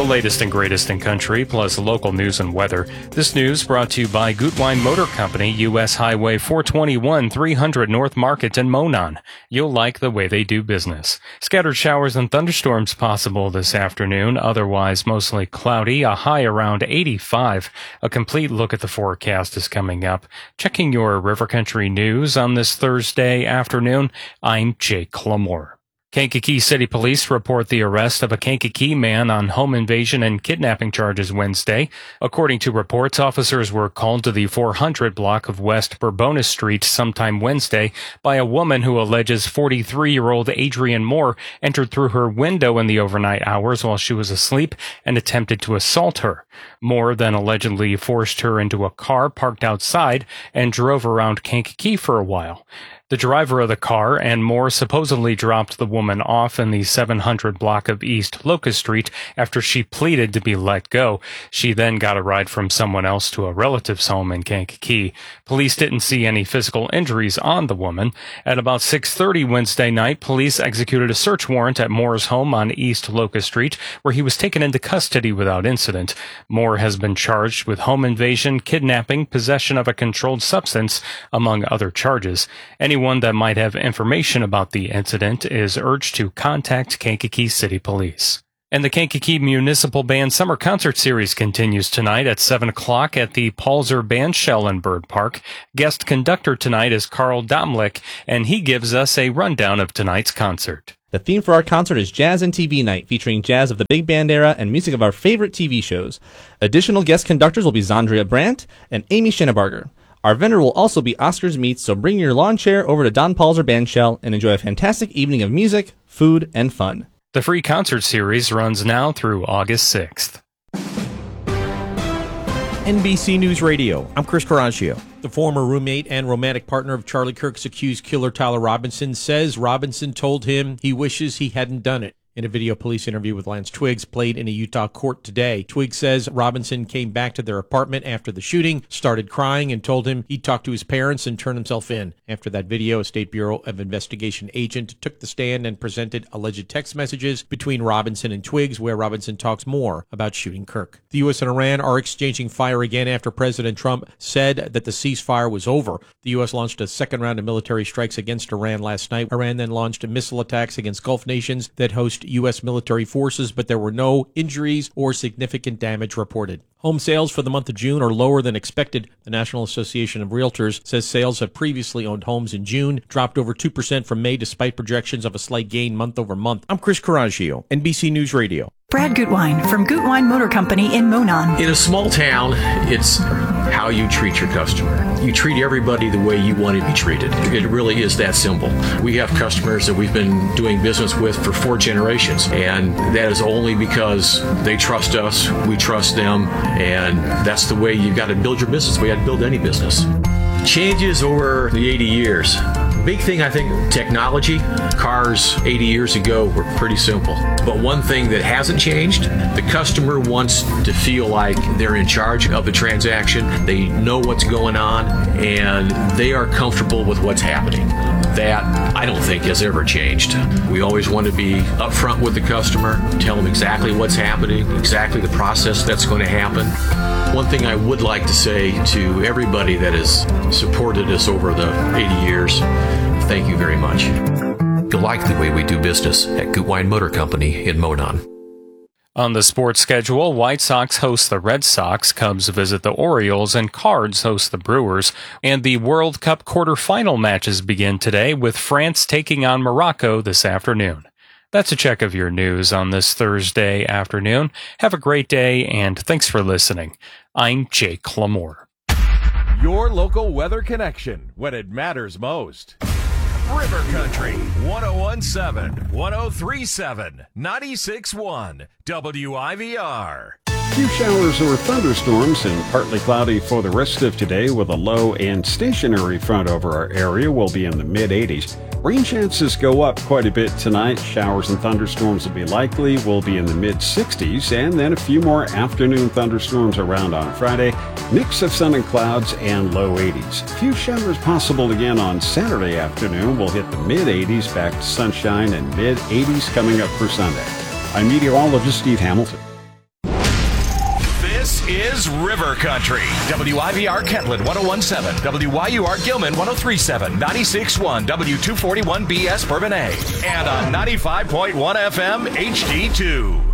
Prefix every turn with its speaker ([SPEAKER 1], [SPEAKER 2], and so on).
[SPEAKER 1] The latest and greatest in country, plus local news and weather. This news brought to you by Gutwein Motor Company, U.S. Highway 421, 300 North Market in Monon. You'll like the way they do business. Scattered showers and thunderstorms possible this afternoon, otherwise mostly cloudy, a high around 85. A complete look at the forecast is coming up. Checking your River Country news on this Thursday afternoon, I'm Jake Clamore. Kankakee City Police report the arrest of a Kankakee man on home invasion and kidnapping charges Wednesday. According to reports, officers were called to the 400 block of West Bourbonnais Street sometime Wednesday by a woman who alleges 43-year-old Adrienne Moore entered through her window in the overnight hours while she was asleep and attempted to assault her. Moore then allegedly forced her into a car parked outside and drove around Kankakee for a while. The driver of the car and Moore supposedly dropped the woman off in the 700 block of East Locust Street after she pleaded to be let go. She then got a ride from someone else to a relative's home in Kankakee. Police didn't see any physical injuries on the woman. At about 6:30 Wednesday night, police executed a search warrant at Moore's home on East Locust Street, where he was taken into custody without incident. Moore has been charged with home invasion, kidnapping, possession of a controlled substance, among other charges. Anyone that might have information about the incident is urged to contact Kankakee City Police. And the Kankakee Municipal Band Summer Concert Series continues tonight at 7 o'clock at the Palzer Bandshell in Bird Park. Guest conductor tonight is Carl Domlich, and he gives us a rundown of tonight's concert.
[SPEAKER 2] The theme for our concert is Jazz and TV Night, featuring jazz of the big band era and music of our favorite TV shows. Additional guest conductors will be Zandria Brandt and Amy Schennebarger. Our vendor will also be Oscar's Meats, so bring your lawn chair over to Don Palzer Bandshell and enjoy a fantastic evening of music, food, and fun.
[SPEAKER 1] The free concert series runs now through August 6th.
[SPEAKER 3] NBC News Radio, I'm Chris Coraggio. The former roommate and romantic partner of Charlie Kirk's accused killer Tyler Robinson says Robinson told him he wishes he hadn't done it. In a video police interview with Lance Twiggs played in a Utah court today, Twiggs says Robinson came back to their apartment after the shooting, started crying, and told him he'd talk to his parents and turn himself in. After that video, a State Bureau of Investigation agent took the stand and presented alleged text messages between Robinson and Twiggs, where Robinson talks more about shooting Kirk. The U.S. and Iran are exchanging fire again after President Trump said that the ceasefire was over. The U.S. launched a second round of military strikes against Iran last night. Iran then launched missile attacks against Gulf nations that host U.S. military forces, but there were no injuries or significant damage reported. Home sales for the month of June are lower than expected. The National Association of Realtors says sales of previously owned homes in June dropped over 2% from May, despite projections of a slight gain month over month. I'm Chris Coraggio, NBC News Radio.
[SPEAKER 4] Brad Gutwein from Gutwein Motor Company in Monon.
[SPEAKER 5] In a small town, it's how you treat your customer. You treat everybody the way you want to be treated. It really is that simple. We have customers that we've been doing business with for 4 generations, and that is only because they trust us, we trust them, and that's the way you've got to build your business. We had to build any business. Changes over the 80 years. Big thing, I think, technology. Cars 80 years ago were pretty simple. But one thing that hasn't changed, the customer wants to feel like they're in charge of the transaction. They know what's going on, and they are comfortable with what's happening. That, I don't think, has ever changed. We always want to be upfront with the customer, tell them exactly what's happening, exactly the process that's going to happen. One thing I would like to say to everybody that has supported us over the 80 years, thank you very much. You'll like the way we do business at Gutwein Motor Company in Monon.
[SPEAKER 1] On the sports schedule, White Sox host the Red Sox, Cubs visit the Orioles, and Cards host the Brewers. And the World Cup quarterfinal matches begin today, with France taking on Morocco this afternoon. That's a check of your news on this Thursday afternoon. Have a great day, and thanks for listening. I'm Jake Clamore.
[SPEAKER 6] Your local weather connection when it matters most. River Country, 1017, 1037, 96.1, WIVR.
[SPEAKER 7] Few showers or thunderstorms and partly cloudy for the rest of today, with a low and stationary front over our area. Will be in the mid-80s. Rain chances go up quite a bit tonight. Showers and thunderstorms will be likely. We'll be in the mid-60s, and then a few more afternoon thunderstorms around on Friday. Mix of sun and clouds and low 80s. A few showers possible again on Saturday afternoon. We'll hit the mid-80s, back to sunshine, and mid-80s coming up for Sunday. I'm meteorologist Steve Hamilton.
[SPEAKER 6] is River Country. WIVR Kentland 101.7, WYUR Gilman 103.7, 96.1, W241BS Bourbonnais, and on 95.1 FM HD2.